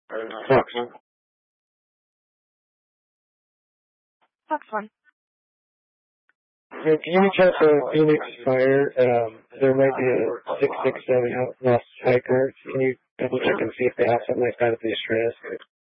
Fox. Fox 1. Hey, can you reach out to Phoenix Fire? There might be a 667 Lost Hiker. Can you double check and see if they have something like that at the Estrella?